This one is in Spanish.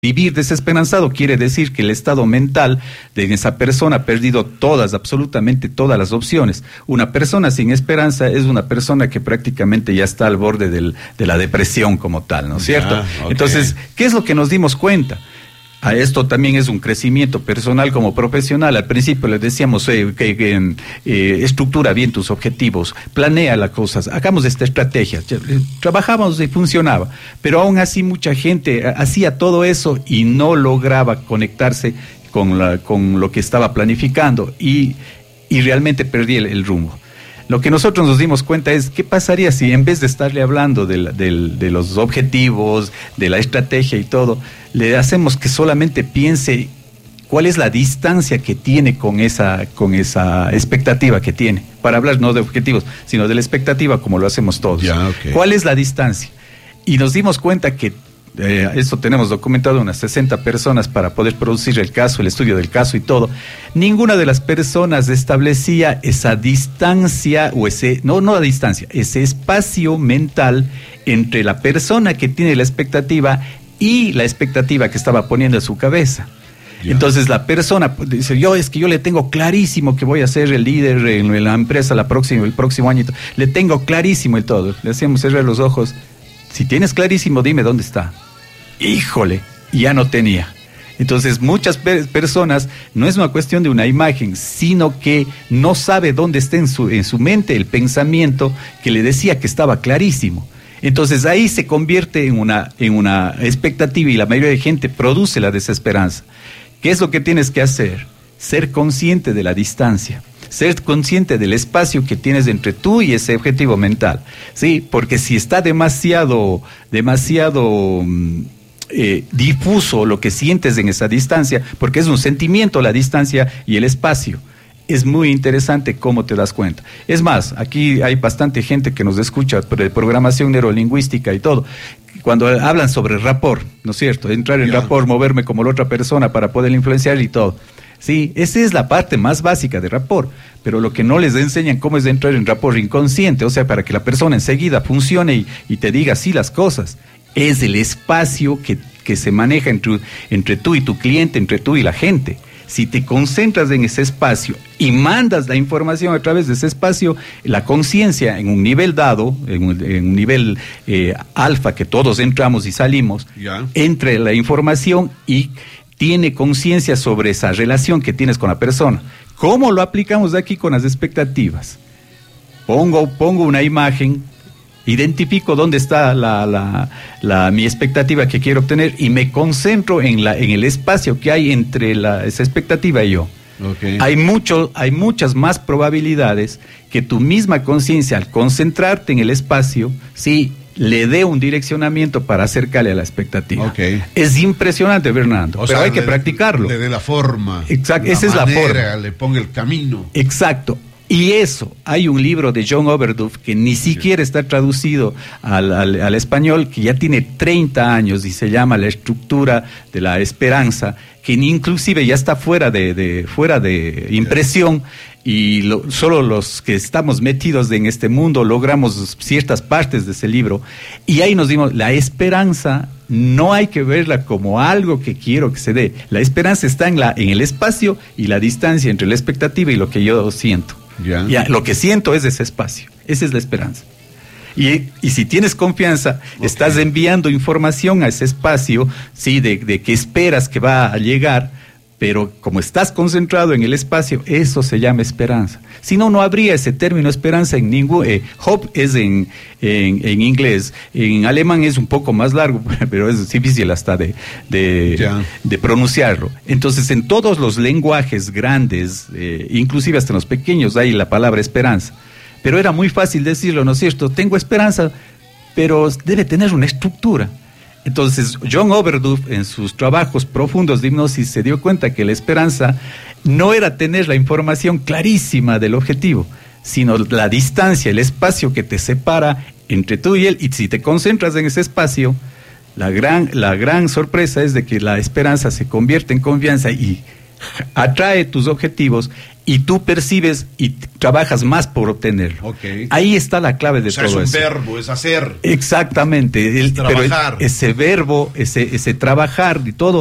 Vivir desesperanzado quiere decir que el estado mental de esa persona ha perdido absolutamente todas las opciones. Una persona sin esperanza es una persona que prácticamente ya está al borde de la depresión como tal, ¿no es cierto? Okay. Entonces, ¿qué es lo que nos dimos cuenta? A esto también es un crecimiento personal como profesional. Al principio les decíamos estructura bien tus objetivos, planea las cosas, hagamos esta estrategia. Trabajamos y funcionaba, pero aún así mucha gente hacía todo eso y no lograba conectarse con lo que estaba planificando y realmente perdía el rumbo. Lo que nosotros nos dimos cuenta es qué pasaría si en vez de estarle hablando de los objetivos, de la estrategia y todo, le hacemos que solamente piense cuál es la distancia que tiene con esa expectativa que tiene. Para hablar no de objetivos, sino de la expectativa como lo hacemos todos. Okay. ¿Cuál es la distancia? Y nos dimos cuenta que esto tenemos documentado unas 60 personas para poder producir el caso, el estudio del caso y todo. Ninguna de las personas establecía esa distancia o ese espacio mental entre la persona que tiene la expectativa y la expectativa que estaba poniendo en su cabeza. Yeah. Entonces la persona dice, yo le tengo clarísimo que voy a ser el líder en la empresa el próximo año, le tengo clarísimo y todo. Le hacíamos cerrar los ojos. Si tienes clarísimo, dime dónde está. Híjole, ya no tenía. Entonces muchas personas, no es una cuestión de una imagen, sino que no sabe dónde está en su mente el pensamiento que le decía que estaba clarísimo. Entonces ahí se convierte en una expectativa y la mayoría de gente produce la desesperanza. ¿Qué es lo que tienes que hacer? Ser consciente de la distancia. Ser consciente del espacio que tienes entre tú y ese objetivo mental, ¿sí? Porque si está demasiado difuso lo que sientes en esa distancia, porque es un sentimiento la distancia y el espacio, es muy interesante cómo te das cuenta. Es más, aquí hay bastante gente que nos escucha de programación neurolingüística y todo, cuando hablan sobre rapport, ¿no es cierto? Entrar en rapport, moverme como la otra persona para poder influenciar y todo. Sí, esa es la parte más básica de rapport, pero lo que no les enseñan cómo es entrar en rapport inconsciente, o sea, para que la persona enseguida funcione y te diga así las cosas, es el espacio que se maneja entre tú y tu cliente, entre tú y la gente. Si te concentras en ese espacio y mandas la información a través de ese espacio, la conciencia en un nivel dado, en un nivel alfa que todos entramos y salimos, entre la información y tiene conciencia sobre esa relación que tienes con la persona. ¿Cómo lo aplicamos aquí con las expectativas? Pongo una imagen, identifico dónde está mi expectativa que quiero obtener y me concentro en el espacio que hay entre esa expectativa y yo. Okay. Hay muchas más probabilidades que tu misma conciencia, al concentrarte en el espacio, sí, le dé un direccionamiento para acercarle a la expectativa. Okay. Es impresionante, Fernando, pero hay que practicarlo. Le dé la forma. Exacto, esa es la forma. Le ponga el camino. Exacto. Y eso, hay un libro de John Overdove que ni siquiera está traducido al español, que ya tiene 30 años y se llama La estructura de la esperanza, que inclusive ya está fuera de impresión. Y solo los que estamos metidos en este mundo logramos ciertas partes de ese libro, y ahí nos dimos, la esperanza no hay que verla como algo que quiero que se dé, la esperanza está en el espacio y la distancia entre la expectativa y lo que yo siento. Ya, lo que siento es ese espacio, esa es la esperanza. Y si tienes confianza, estás enviando información a ese espacio, sí, de que esperas que va a llegar. Pero como estás concentrado en el espacio, eso se llama esperanza. Si no, no habría ese término esperanza en ningún... hope es en inglés, en alemán es un poco más largo, pero es difícil hasta de pronunciarlo. Entonces, en todos los lenguajes grandes, inclusive hasta en los pequeños, hay la palabra esperanza. Pero era muy fácil decirlo, ¿no es cierto? Tengo esperanza, pero debe tener una estructura. Entonces, John Overdove, en sus trabajos profundos de hipnosis, se dio cuenta que la esperanza no era tener la información clarísima del objetivo, sino la distancia, el espacio que te separa entre tú y él. Y si te concentras en ese espacio, la gran sorpresa es de que la esperanza se convierte en confianza y atrae tus objetivos y tú percibes y trabajas más por obtenerlo. Okay. Ahí está la clave de o sea, todo eso. Es un verbo, es hacer. Exactamente. Es trabajar. Pero ese verbo, ese trabajar y todo,